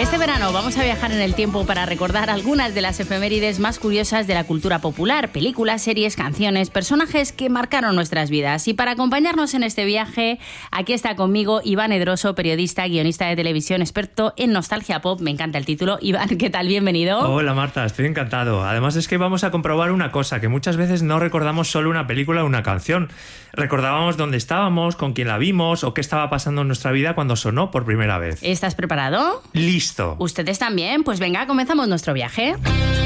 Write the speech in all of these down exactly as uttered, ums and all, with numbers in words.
Este verano vamos a viajar en el tiempo para recordar algunas de las efemérides más curiosas de la cultura popular, películas, series, canciones, personajes que marcaron nuestras vidas. Y para acompañarnos en este viaje, aquí está conmigo Iván Edroso, periodista, guionista de televisión, experto en nostalgia pop. Me encanta el título. Iván, ¿qué tal? Bienvenido. Hola Marta, estoy encantado. Además es que vamos a comprobar una cosa, que muchas veces no recordamos solo una película o una canción. Recordábamos dónde estábamos, con quién la vimos o qué estaba pasando en nuestra vida cuando sonó por primera vez. ¿Estás preparado? ¡Listo! ¿Ustedes también? Pues venga, comenzamos nuestro viaje.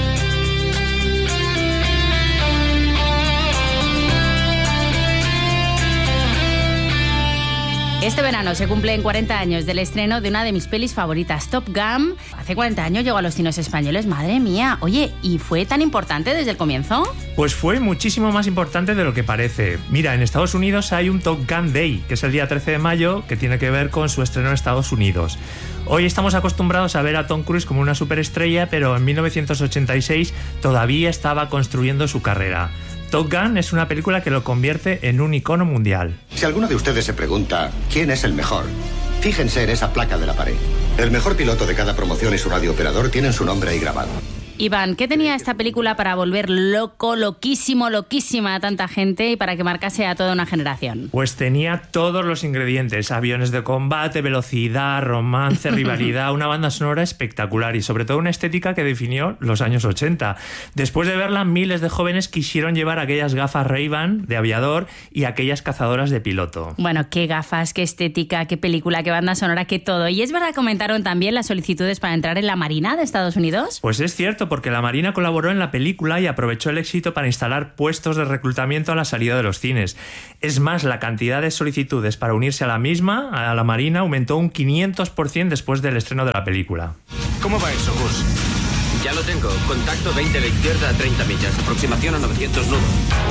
Este verano se cumplen cuarenta años del estreno de una de mis pelis favoritas, Top Gun. Hace cuarenta años llegó a los cines españoles, madre mía. Oye, ¿y fue tan importante desde el comienzo? Pues fue muchísimo más importante de lo que parece. Mira, en Estados Unidos hay un Top Gun Day, que es el día trece de mayo, que tiene que ver con su estreno en Estados Unidos. Hoy estamos acostumbrados a ver a Tom Cruise como una superestrella, pero en mil novecientos ochenta y seis todavía estaba construyendo su carrera. Top Gun es una película que lo convierte en un icono mundial. Si alguno de ustedes se pregunta quién es el mejor, fíjense en esa placa de la pared. El mejor piloto de cada promoción y su radiooperador tienen su nombre ahí grabado. Iván, ¿qué tenía esta película para volver loco, loquísimo, loquísima a tanta gente y para que marcase a toda una generación? Pues tenía todos los ingredientes: aviones de combate, velocidad, romance, rivalidad, una banda sonora espectacular y sobre todo una estética que definió los años ochenta. Después de verla, miles de jóvenes quisieron llevar aquellas gafas Ray-Ban de aviador y aquellas cazadoras de piloto. Bueno, qué gafas, qué estética, qué película, qué banda sonora, qué todo. ¿Y es verdad que comentaron también las solicitudes para entrar en la Marina de Estados Unidos? Pues es cierto, porque la Marina colaboró en la película y aprovechó el éxito para instalar puestos de reclutamiento a la salida de los cines. Es más, la cantidad de solicitudes para unirse a la misma, a la Marina, aumentó un quinientos por ciento después del estreno de la película. ¿Cómo va eso, Gus? Ya lo tengo. Contacto veinte de izquierda a treinta millas. Aproximación a novecientos nudos.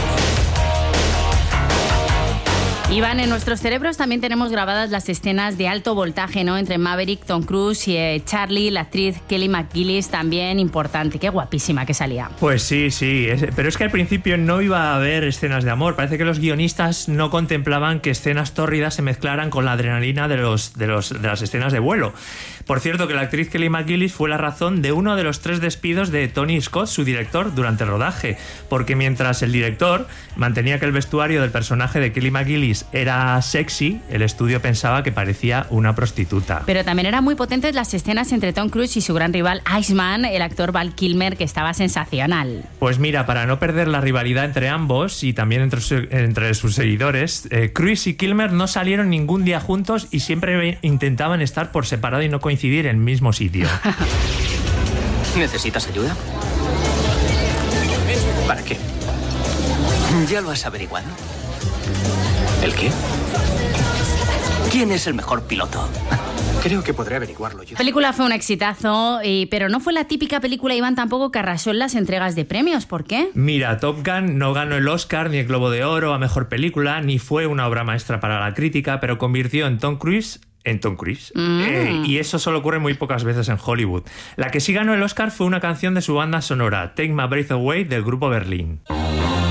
Iván, en nuestros cerebros también tenemos grabadas las escenas de alto voltaje, ¿no? Entre Maverick, Tom Cruise y eh, Charlie, la actriz Kelly McGillis, también importante. Qué guapísima que salía. Pues sí, sí. Es, pero es que al principio no iba a haber escenas de amor. Parece que los guionistas no contemplaban que escenas tórridas se mezclaran con la adrenalina de, los, de, los, de las escenas de vuelo. Por cierto, que la actriz Kelly McGillis fue la razón de uno de los tres despidos de Tony Scott, su director, durante el rodaje. Porque mientras el director mantenía que el vestuario del personaje de Kelly McGillis era sexy, el estudio pensaba que parecía una prostituta. Pero también eran muy potentes las escenas entre Tom Cruise y su gran rival Iceman, el actor Val Kilmer, que estaba sensacional. Pues mira, para no perder la rivalidad entre ambos y también entre, su, entre sus seguidores, eh, Cruise y Kilmer no salieron ningún día juntos y siempre intentaban estar por separado y no coincidir en el mismo sitio. ¿Necesitas ayuda? ¿Para qué? ¿Ya lo has averiguado? ¿El qué? ¿Quién es el mejor piloto? Creo que podré averiguarlo yo. La película fue un exitazo, y, pero no fue la típica película, Iván, tampoco que arrasó en las entregas de premios. ¿Por qué? Mira, Top Gun no ganó el Oscar ni el Globo de Oro a Mejor Película, ni fue una obra maestra para la crítica, pero convirtió en Tom Cruise en Tom Cruise. Mm. Eh, y eso solo ocurre muy pocas veces en Hollywood. La que sí ganó el Oscar fue una canción de su banda sonora, Take My Breath Away, del grupo Berlín.